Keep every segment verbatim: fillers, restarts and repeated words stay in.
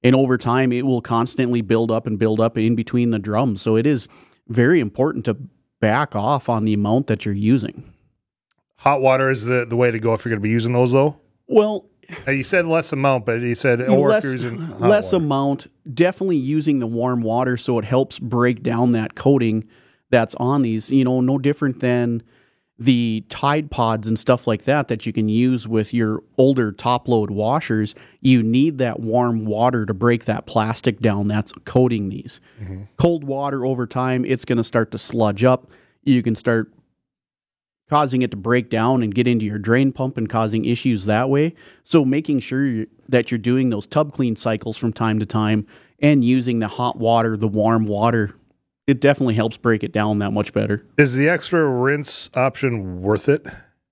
And over time, it will constantly build up and build up in between the drums. So it is very important to back off on the amount that you're using. Hot water is the, the way to go if you're going to be using those, though? Well, now you said less amount, but you said or less, if you're using hot less water. amount, definitely using the warm water so it helps break down that coating that's on these. You know, no different than the Tide Pods and stuff like that that you can use with your older top load washers. You need that warm water to break that plastic down that's coating these. Mm-hmm. Cold water over time, it's going to start to sludge up. You can start causing it to break down and get into your drain pump and causing issues that way. So making sure that you're doing those tub clean cycles from time to time and using the hot water, the warm water, it definitely helps break it down that much better. Is the extra rinse option worth it?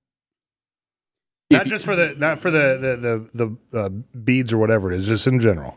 Not If just for the not for the the the, the uh, beads or whatever it is, just in general.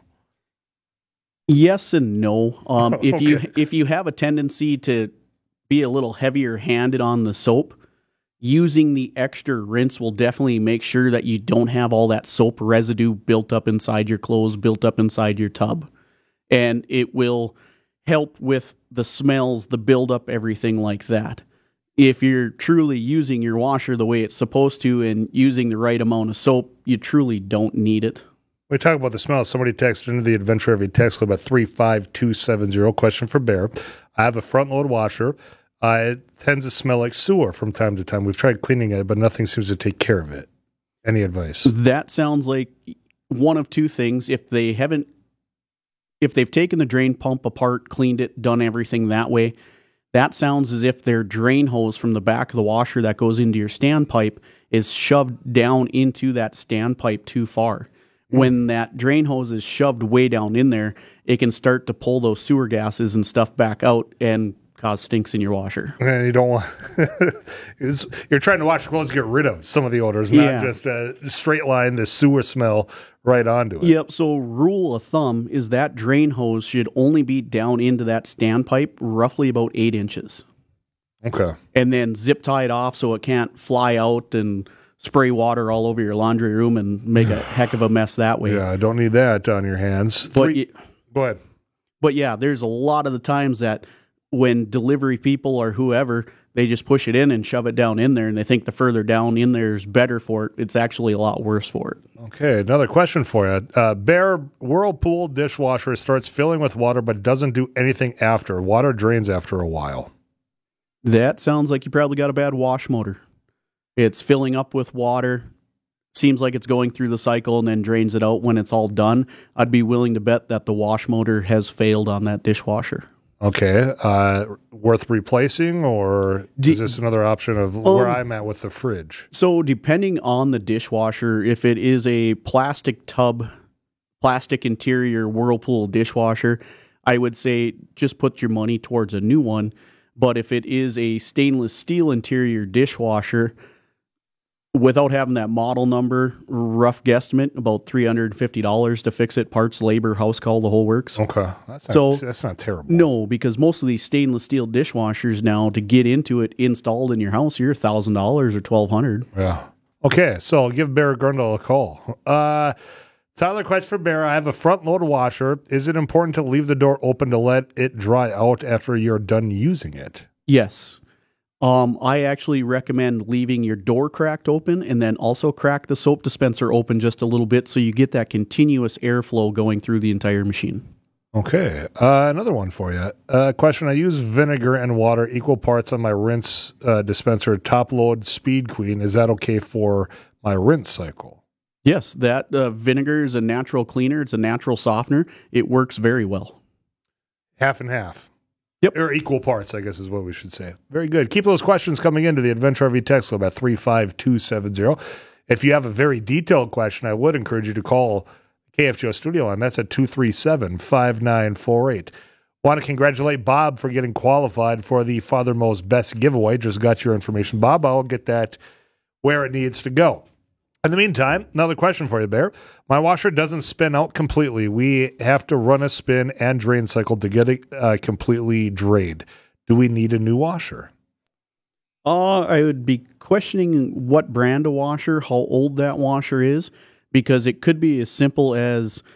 Yes and no. Um, if Okay. you if you have a tendency to be a little heavier handed on the soap, using the extra rinse will definitely make sure that you don't have all that soap residue built up inside your clothes, built up inside your tub, and it will help with the smells, the buildup, everything like that. If you're truly using your washer the way it's supposed to and using the right amount of soap, you truly don't need it. We talk about the smell. Somebody texted into the Adventure Every text club at three five two seven zero. Question for Bear. I have a front load washer. Uh, it tends to smell like sewer from time to time. We've tried cleaning it, but nothing seems to take care of it. Any advice? That sounds like one of two things. If they haven't If they've taken the drain pump apart, cleaned it, done everything that way, that sounds as if their drain hose from the back of the washer that goes into your standpipe is shoved down into that standpipe too far. Mm. When that drain hose is shoved way down in there, it can start to pull those sewer gases and stuff back out and cause stinks in your washer. And you don't want it's, you're trying to wash clothes to get rid of some of the odors, not Yeah. just uh, straight line the sewer smell right onto it. Yep, so rule of thumb is that drain hose should only be down into that standpipe roughly about eight inches. Okay. And then zip tie it off so it can't fly out and spray water all over your laundry room and make a heck of a mess that way. Yeah, I don't need that on your hands. But, Three, y- go ahead. but yeah, there's a lot of the times that when delivery people or whoever, they just push it in and shove it down in there, and they think the further down in there is better for it. It's actually a lot worse for it. Okay, another question for you. Uh, Bear Whirlpool dishwasher starts filling with water but doesn't do anything after. Water drains after a while. That sounds like you probably got a bad wash motor. It's filling up with water, seems like it's going through the cycle and then drains it out when it's all done. I'd be willing to bet that the wash motor has failed on that dishwasher. Okay, uh, worth replacing, or Do- is this another option of where I'm at with the fridge? So depending on the dishwasher, if it is a plastic tub, plastic interior Whirlpool dishwasher, I would say just put your money towards a new one. But if it is a stainless steel interior dishwasher, without having that model number, rough guesstimate, about three hundred fifty dollars to fix it, parts, labor, house call, the whole works. Okay, that's not, So- that's not terrible. No, because most of these stainless steel dishwashers now, to get into it installed in your house, you're one thousand dollars or twelve hundred dollars. Yeah. Okay, so give Bear Grundle a call. Uh, Tyler, question for Bear. I have a front load washer. Is it important to leave the door open to let it dry out after you're done using it? Yes. Um, I actually recommend leaving your door cracked open and then also crack the soap dispenser open just a little bit so you get that continuous airflow going through the entire machine. Okay, uh, another one for you. Uh, question, I use vinegar and water equal parts on my rinse uh, dispenser, top load Speed Queen. Is that okay for my rinse cycle? Yes, that uh, vinegar is a natural cleaner. It's a natural softener. It works very well. Half and half. Yep. Or equal parts, I guess is what we should say. Very good. Keep those questions coming into the Adventure R V text club at three five two seven zero. If you have a very detailed question, I would encourage you to call K F G O studio line. That's at two three seven, five nine four eight. Want to congratulate Bob for getting qualified for the Father Mo's Best giveaway. Just got your information, Bob. I'll get that where it needs to go. In the meantime, another question for you, Bear. My washer doesn't spin out completely. We have to run a spin and drain cycle to get it uh, completely drained. Do we need a new washer? Uh, I would be questioning what brand of washer, how old that washer is, because it could be as simple as